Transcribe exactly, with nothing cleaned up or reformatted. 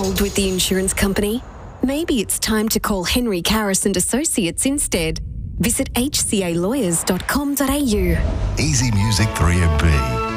involved with the insurance company? Maybe it's time to call Henry Karras and Associates instead. Visit h c a lawyers dot com dot a u. Easy Music three M B.